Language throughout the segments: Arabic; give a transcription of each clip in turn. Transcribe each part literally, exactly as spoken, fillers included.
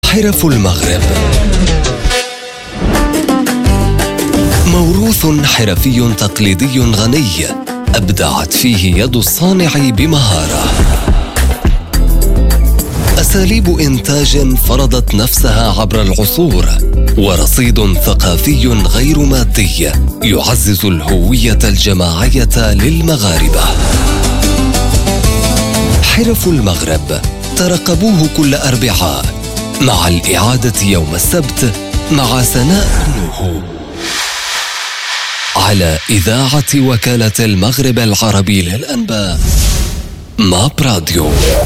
حرف المغرب، موروث حرفي تقليدي غني أبدعت فيه يد الصانع بمهارة، أساليب إنتاج فرضت نفسها عبر العصور، ورصيد ثقافي غير مادي يعزز الهوية الجماعية للمغاربة. حرف المغرب ترقبوه كل أربعاء مع الإعادة يوم السبت مع سناء نوح على إذاعة وكالة المغرب العربي للأنباء ماب راديو.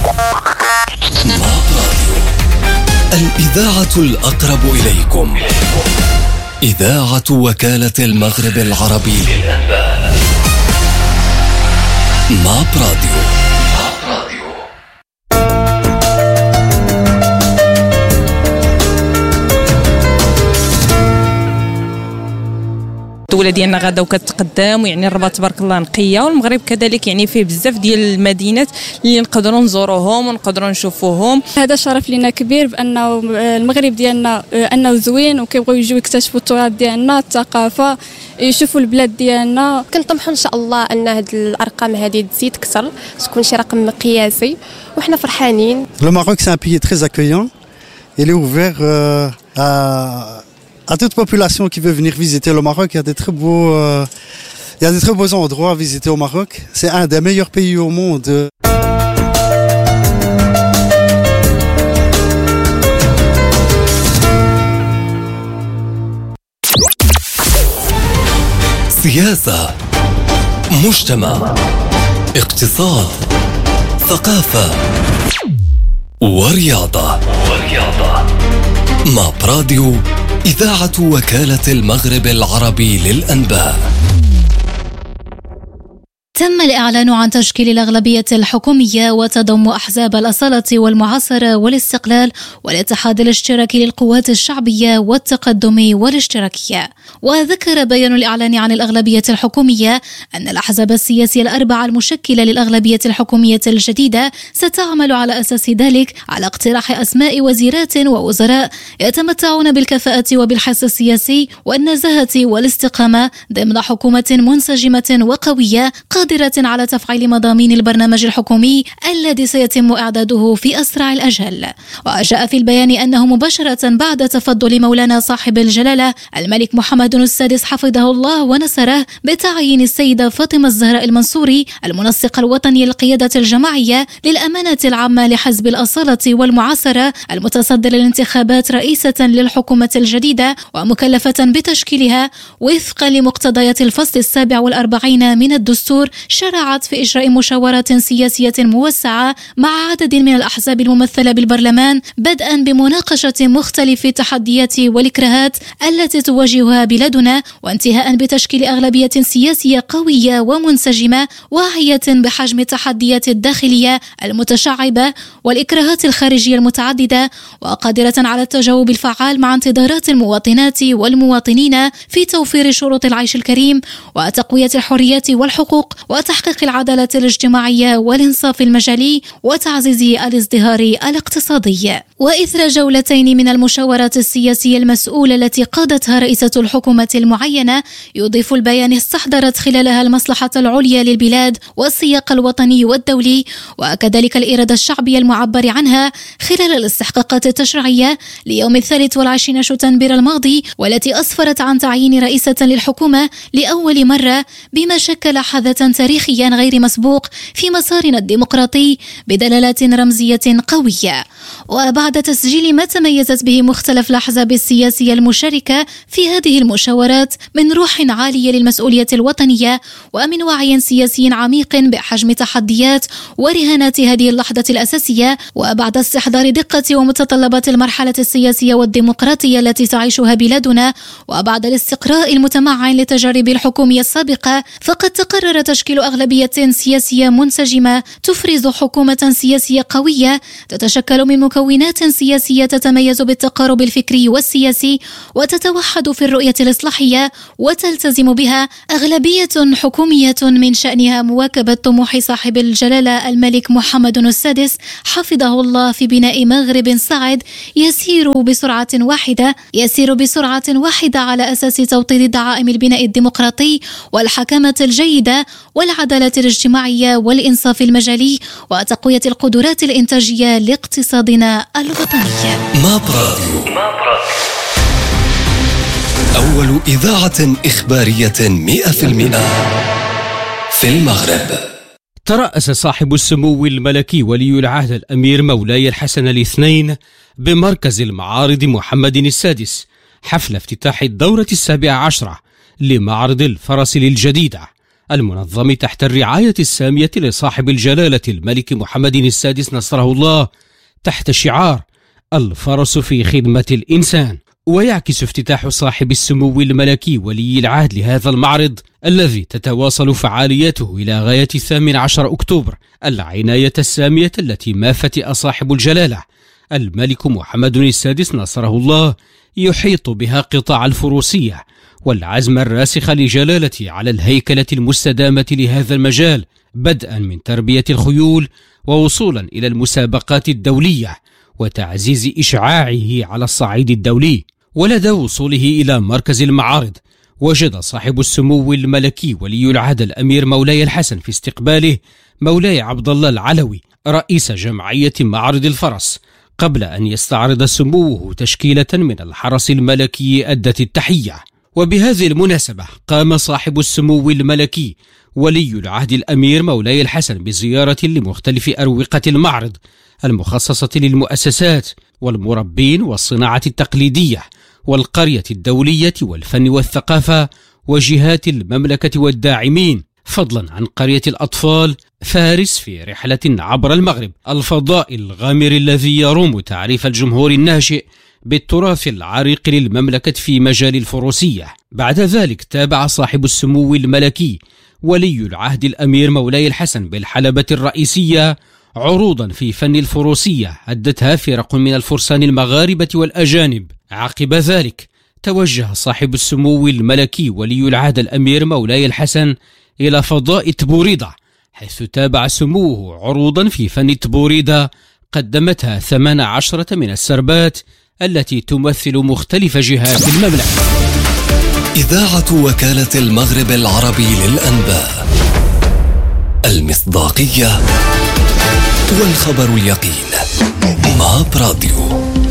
ماب راديو، الإذاعة الأقرب إليكم. إذاعة وكالة المغرب العربي للأنباء ماب راديو. الدوله ديالنا غادا وكتقدم، ويعني الرباط تبارك الله نقيه، والمغرب كذلك يعني فيه بزاف ديال المدينات اللي نقدروا نزوروهم ونقدروا نشوفوهم. هذا شرف لنا كبير بانه المغرب ديالنا انه زوين، وكيبغيو يجيو يكتشفوا التراث ديالنا، الثقافه، يشوفوا البلاد ديالنا. كنطمحوا ان شاء الله ان هذه الارقام هذه تزيد اكثر، تكون شي رقم قياسي، وحنا فرحانين. Le Maroc c'est un pays très accueillant. Il est ouvert euh, à à toute population qui veut venir visiter le Maroc. Il y a des très beaux, euh, il y a des très beaux endroits à visiter au Maroc. C'est un des meilleurs pays au monde. سياسة، مجتمع، اقتصاد، ثقافة ورياضة. ورياضة. ماب راديو، إذاعة وكالة المغرب العربي للأنباء. تم الإعلان عن تشكيل الأغلبية الحكومية وتضم أحزاب الأصالة والمعاصرة والاستقلال والاتحاد الاشتراكي للقوات الشعبية والتقدم والاشتراكية. وذكر بيان الإعلان عن الأغلبية الحكومية أن الأحزاب السياسية الأربعة المشكلة للأغلبية الحكومية الجديدة ستعمل على أساس ذلك على اقتراح أسماء وزيرات ووزراء يتمتعون بالكفاءة وبالحس السياسي والنزاهة والاستقامة ضمن حكومة منسجمة وقوية قادرة على تفعيل مضامين البرنامج الحكومي الذي سيتم إعداده في أسرع الأجل. وجاء في البيان أنه مباشرة بعد تفضل مولانا صاحب الجلالة الملك محمد السادس حفظه الله ونصره بتعيين السيدة فاطمة الزهراء المنصوري المنسق الوطني للقيادة الجماعية للأمانة العامة لحزب الأصالة والمعاصرة المتصدر للانتخابات رئيسة للحكومة الجديدة ومكلفة بتشكيلها وفقا لمقتضيات الفصل السابع والأربعين من الدستور، شرعت في إجراء مشاورات سياسية موسعة مع عدد من الأحزاب الممثلة بالبرلمان، بدءا بمناقشة مختلف التحديات والإكراهات التي تواجهها بلادنا، وانتهاء بتشكيل أغلبية سياسية قوية ومنسجمة واعية بحجم التحديات الداخلية المتشعبة والإكراهات الخارجية المتعددة، وقادرة على التجاوب الفعال مع انتظارات المواطنات والمواطنين في توفير شروط العيش الكريم وتقوية الحريات والحقوق وتحقيق العدالة الاجتماعية والإنصاف المجالي وتعزيز الازدهار الاقتصادي. وإثر جولتين من المشاورات السياسية المسؤولة التي قادتها رئيسة الحكومة المعينة، يضيف البيان استحضرت خلالها المصلحة العليا للبلاد والسياق الوطني والدولي، وكذلك الإرادة الشعبية المعبر عنها خلال الاستحقاقات التشريعية ليوم الثالث والعشرين شتنبر الماضي، والتي أسفرت عن تعيين رئيسة للحكومة لأول مرة بما شكل حدثا تاريخيا غير مسبوق في مسارنا الديمقراطي بدلالات رمزية قوية. وبعد تسجيل ما تميزت به مختلف الأحزاب السياسية المشاركة في هذه المشاورات من روح عالية للمسؤولية الوطنية ومن وعي سياسي عميق بحجم تحديات ورهانات هذه اللحظة الأساسية، وبعد استحضار دقة ومتطلبات المرحلة السياسية والديمقراطية التي تعيشها بلادنا، وبعد الاستقراء المتمعن لتجارب الحكومية السابقة، فقد تقرر تشكيل تشكيل أغلبية سياسية منسجمة تفرز حكومة سياسية قوية تتشكل من مكونات سياسية تتميز بالتقارب الفكري والسياسي وتتوحد في الرؤية الإصلاحية وتلتزم بها أغلبية حكومية من شأنها مواكبة طموح صاحب الجلالة الملك محمد السادس حفظه الله في بناء مغرب صاعد يسير بسرعة واحدة يسير بسرعة واحدة على أساس توطيد دعائم البناء الديمقراطي والحكامة الجيدة والعدالة الاجتماعية والإنصاف المجالي وتقوية القدرات الإنتاجية لاقتصادنا الوطني. ماب راديو، أول إذاعة إخبارية مئة بالمئة في المغرب. ترأس صاحب السمو الملكي ولي العهد الأمير مولاي الحسن الاثنين بمركز المعارض محمد السادس حفل افتتاح الدورة السابعة عشرة لمعرض الفرس للجديدة المنظم تحت الرعاية السامية لصاحب الجلالة الملك محمد السادس نصره الله تحت شعار الفرس في خدمة الإنسان. ويعكس افتتاح صاحب السمو الملكي ولي العهد لهذا المعرض الذي تتواصل فعالياته إلى غاية الثامن عشر أكتوبر العناية السامية التي ما فتئ صاحب الجلالة الملك محمد السادس نصره الله يحيط بها قطاع الفروسية والعزم الراسخ لجلالته على الهيكلة المستدامة لهذا المجال بدءا من تربية الخيول ووصولا إلى المسابقات الدولية وتعزيز إشعاعه على الصعيد الدولي. ولدى وصوله إلى مركز المعارض وجد صاحب السمو الملكي ولي العهد الأمير مولاي الحسن في استقباله مولاي عبد الله العلوي رئيس جمعية معرض الفرس قبل أن يستعرض سموه تشكيلة من الحرس الملكي أدت التحية. وبهذه المناسبة قام صاحب السمو الملكي ولي العهد الأمير مولاي الحسن بزيارة لمختلف أروقة المعرض المخصصة للمؤسسات والمربين والصناعة التقليدية والقرية الدولية والفن والثقافة وجهات المملكة والداعمين، فضلا عن قرية الأطفال فارس في رحلة عبر المغرب الفضاء الغامر الذي يروم تعريف الجمهور الناشئ بالتراث العريق للمملكة في مجال الفروسية. بعد ذلك تابع صاحب السمو الملكي ولي العهد الأمير مولاي الحسن بالحلبة الرئيسية عروضا في فن الفروسية أدتها فرق من الفرسان المغاربة والأجانب. عقب ذلك توجه صاحب السمو الملكي ولي العهد الأمير مولاي الحسن إلى فضاء تبوريدة حيث تابع سموه عروضا في فن تبوريدة قدمتها ثمان عشرة من السربات التي تمثل مختلف جهات المملكة. إذاعة وكالة المغرب العربي للأنباء، المصداقية والخبر اليقين. ماب راديو.